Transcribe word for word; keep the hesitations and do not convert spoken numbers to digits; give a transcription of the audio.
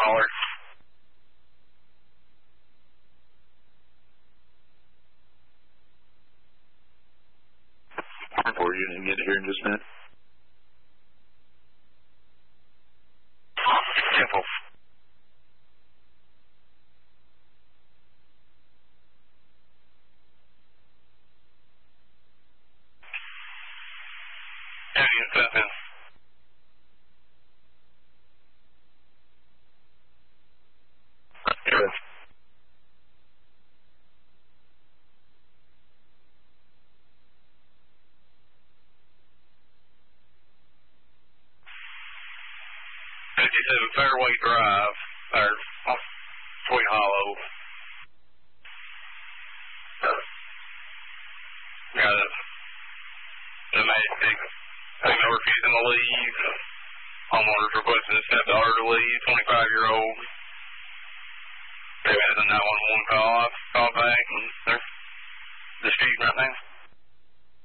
caller. For you and get here in just a minute. Simple. Indian Citizen. Good. fifty-seven Fairway Drive, or Sweet Hollow. Got a domestic. They're refusing to leave. Homeowners requesting to step daughter to leave. twenty-five year old. They had a nine one one call. I called back and they're disputing right now.